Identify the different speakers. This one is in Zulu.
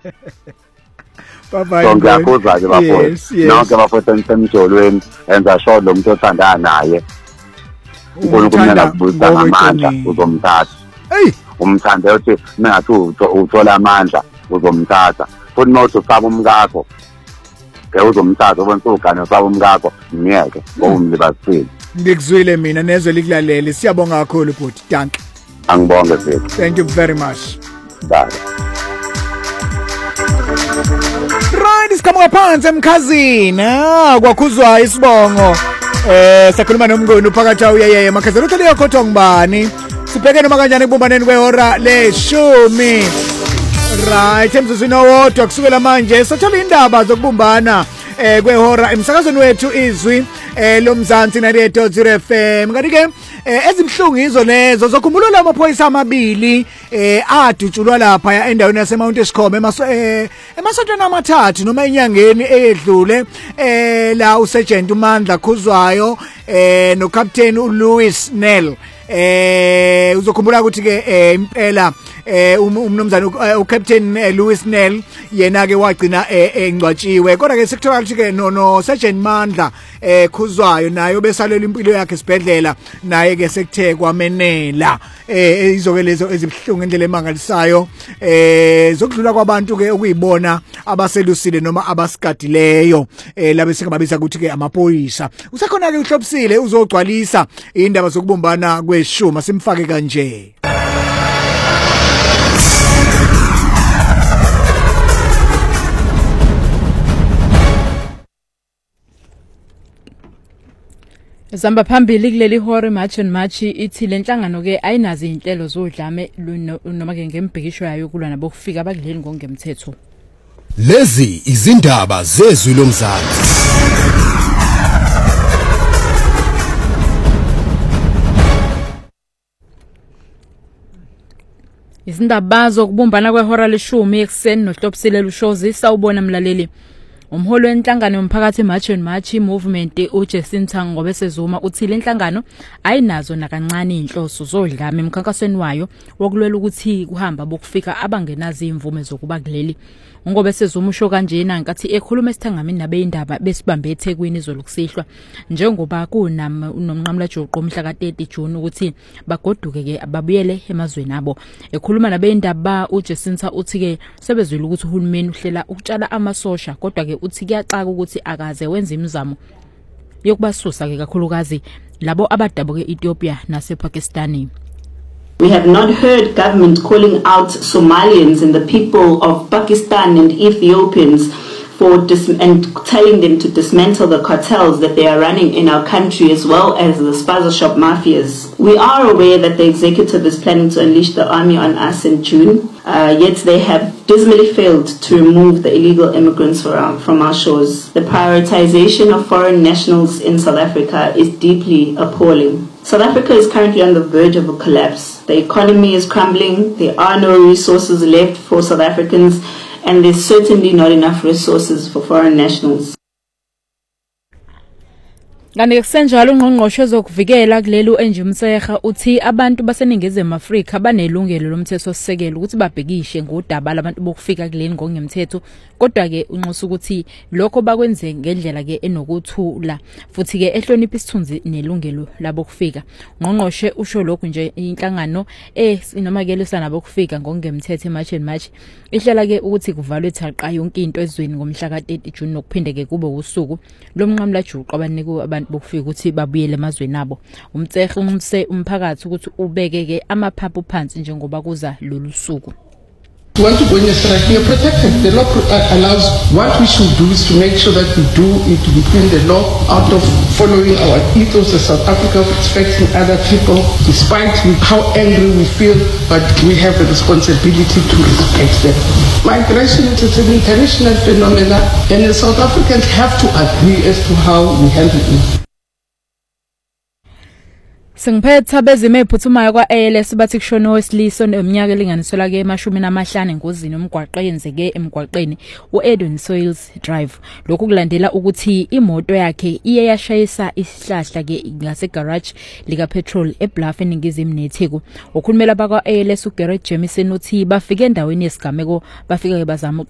Speaker 1: Bye-bye.
Speaker 2: So ngiyakuzwa ke bafowethu. Nonke bafowethu emsemjolweni enza sure lo muntu othandana naye. uNkulunkulu nakubusa ngamandla uzomthatha.
Speaker 1: Hey,
Speaker 2: umthande uthi mengathi uthola amandla uzomthatha. Futhi mawuthi ufaka umkakho ke uzomthatha ubona ugane ufaka umkakho ngiyeke umlibazisile.
Speaker 1: ngikuzwile mina nezwe likulalele. Siyabonga kakhulu bhuti. Danke.
Speaker 2: Angibonge mfethu.
Speaker 1: Thank you very much.
Speaker 2: Bye.
Speaker 1: Right, isiqhamuka phansi emkhazini. Kwakhuzwa isibongo. Sakhuluma nomngoni uphakathi uyeyeye emakhazini uthi leyo khotho ngibani. Sibheke noma kanjani kubumbaneni kwehora le-10. Right, emzuzwini owodwa kusukela manje sathola indaba zokubumbana kwehora emsakazweni wethu izwi lomzansi 98.0 FM. Kanti-ke ezimhlungu izo lezo zokhumbula amaphoyisa amabili adutshulwa lapha endaweni yaseMount Eskom emasontweni amathathu noma enyangeni eyedlule la uSergeant uMandla Khuzwayo noCaptain uLouis Nel. Uzokhumbula ukuthi ke impela umnumzana uCaptain Louis Nel yena ke wagcina engcwatshiwe kodwa ke sekuthola ukuthi ke no Sergeant Mandla Khuzwayo naye obesalela impilo yakhe esibhedlela naye ke sekuthe kwamenela izoke lezo ezibhlungu indlela emangalisayo zokudlula kwabantu ke ukuyibona abaselusile noma abasigadileyo labe singababiza ukuthi ke amaphoyisa. Usekhona ke uhlobisile uzogcwalisa indaba zokubumbana kweshuma simfake kanje.
Speaker 3: Zamba phambili kuleli hore March and March ithi lenhlangano ke ayinazi inhlelo zodlame noma ke ngembhikisho yayo kulwa nabo kufika abakudleni ngongemthetho.
Speaker 4: Lezi izindaba zezwi lomzansi.
Speaker 3: Izindaba zokubumbana kwehora le-10 ekseni nohlobisile lushozi sawubona mlaleli. Umholi wenhlangano yomphakathi March and March movement uJustin Thango besezuma uthi lenhlangano ayinazo nakancane inhloso zodlame emkhankasweni wayo wokulwela ukuthi kuhamba bokufika abangenazi imvume zokuba kuleli. Ngoba sezuma usho kanjena nkathi ekhuluma esithangamini nabeindaba besibambe eThekwini izolukusihlwa njengoba kunomnqamla Joqo umhla ka-30 June ukuthi bagoduke ke ababuyele emazweni abo. Ekhuluma nabeindaba uJustin uthi ke sebezwile ukuthi uhulumeni uhlela ukutshala amasosha kodwa ke uthi kuyaxaka ukuthi akaze wenza imizamo yokubasusa ke kakhulukazi labo abadabuke Ethiopia nasePakistan.
Speaker 5: We have not heard government calling out Somalians and the people of Pakistan and Ethiopians and telling them to dismantle the cartels that they are running in our country as well as the spaza shop mafias. We are aware that the executive is planning to unleash the army on us in June, yet they have dismally failed to remove the illegal immigrants from our shores. The prioritization of foreign nationals in South Africa is deeply appalling. South Africa is currently on the verge of a collapse. The economy is crumbling, there are no resources left for South Africans, and there's certainly not enough resources for foreign nationals.
Speaker 3: Kanti kusenjalo ungqongqoshe zokuvikela kulelo enjimseha uthi abantu baseningizimu Afrika banelungelo lomthethosisekelo ukuthi babhekishe ngodaba labantu bokufika kuleni ngongemthetho kodwa ke unxusa ukuthi lokho bakwenze ngendlela ke enokuthula futhi ke ehlonipha isithunzi nelungelo labo kufika. Ungqongqoshe usho lokho nje inhlangano noma ke lesana bokufika ngongemthetho eMarch and March ihlela ke ukuthi kuvalwe thaqa yonke into ezweni ngomhla ka-30 June nokuphinde ke kube usuku lomnqamla Juqo abanike abantu bokufika ukuthi babuyele emazweni abo. Umtsekhe umse umphakathi ukuthi ubeke ke amaphaphu phansi njengoba kuza lolu suku.
Speaker 6: We want to go in a strike. We are protected. The law allows. What we should do is to make sure that we do it within the law, out of following our ethos as South Africa, respecting other people, despite how angry we feel, but we have a responsibility to respect them. Migration is an international phenomenon, and the South Africans have to agree as to how we handle it.
Speaker 3: Singiphetha bezime ephuthumayo kwa-ALS bathi kushona owesilisa eminyaka elinganiselwa ke 50 engozini yomgwaqo eyenzeke emgwaqeni u-Edwin Soils Drive. Lokhu kulandela ukuthi imoto yakhe iye yashayisa isihlahla ke ngasegarage lika petrol eBluff eningizimu neTheku. Okhulumela bakwa-ALS uGarrett Jamison uthi bafike endaweni yesigameko bafika ke bazama